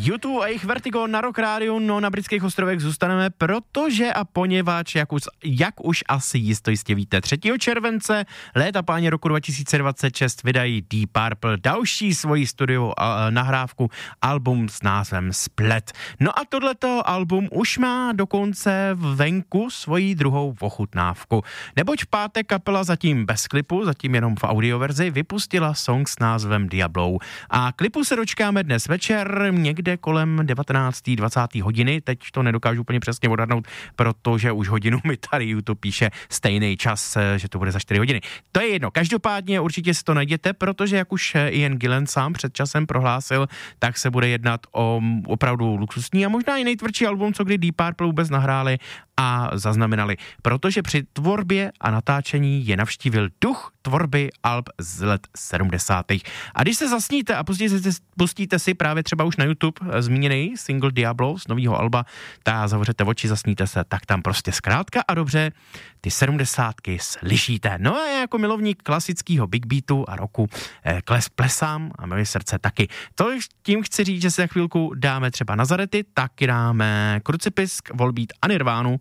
YouTube a jejich Vertigo na Rock Rádiu, no na britských ostrovech zůstaneme, protože a poněvadž, jak už asi jistě víte, 3. července léta páně roku 2026 vydají Deep Purple další svoji studiovou nahrávku, album s názvem Split. No a tohleto album už má dokonce venku svoji druhou ochutnávku. Neboť v pátek kapela zatím bez klipu, zatím jenom v audioverzi, vypustila song s názvem Diablo. A klipu se dočkáme dnes večer, někde kolem 19:20 hodiny, teď to nedokážu úplně přesně odhadnout, protože už hodinu mi tady YouTube píše stejný čas, že to bude za 4 hodiny. To je jedno, každopádně určitě si to najděte, protože jak už Ian Gillan sám před časem prohlásil, tak se bude jednat o opravdu luxusní a možná i nejtvrdší album, co kdy Deep Purple vůbec nahráli a zaznamenali, protože při tvorbě a natáčení je navštívil duch tvorby alb z let 70. A když se zasníte a pustíte si právě třeba už na YouTube zmíněný single Diablo z nového alba, tak zavřete oči, zasníte se, tak tam prostě zkrátka a dobře ty 70. slyšíte. No a já jako milovník klasického big beatu a rocku plesám a moje srdce taky. To tím chci říct, že se za chvilku dáme třeba Nazarety, taky dáme Krucipisk, Volbeat a Nirvánu.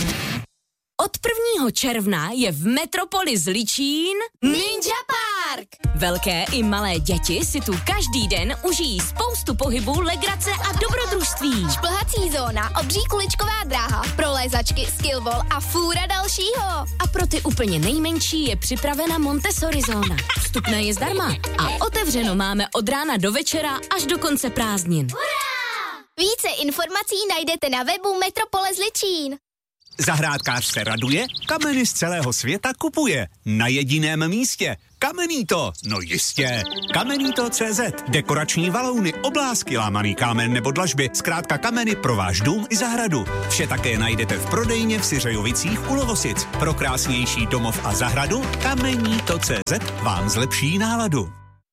Od 1. června je v Metropoli Zličín Ninja Park. Velké i malé děti si tu každý den užijí spoustu pohybu, legrace a dobrodružství. Šplhací zóna, obří kuličková dráha, prolézačky, skillball a fůra dalšího. A pro ty úplně nejmenší je připravena Montessori zóna. Vstupné je zdarma a otevřeno máme od rána do večera až do konce prázdnin. Hurá! Více informací najdete na webu Metropole Zličín. Zahrádkář se raduje, kameny z celého světa kupuje. Na jediném místě. Kamenito, no jistě. Kamenito.cz. Dekorační valouny, oblásky, lámaný kámen nebo dlažby. Zkrátka kameny pro váš dům i zahradu. Vše také najdete v prodejně v Syřejovicích u Lovosic. Pro krásnější domov a zahradu Kamenito.cz vám zlepší náladu.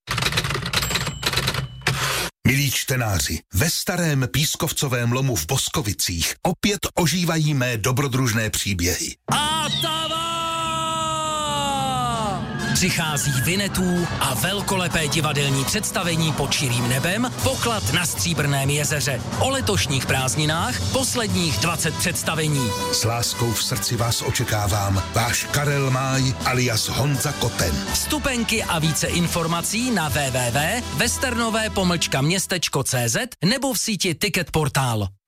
Milí čtenáři, ve starém pískovcovém lomu v Boskovicích opět ožívají mé dobrodružné příběhy. Přichází Vinetů a velkolepé divadelní představení Pod širým nebem, Poklad na Stříbrném jezeře. O letošních prázdninách posledních 20 představení. S láskou v srdci vás očekávám, váš Karel Máj alias Honza Koten. Vstupenky a více informací na www.westernové-městečko.cz nebo v síti Ticket Portál.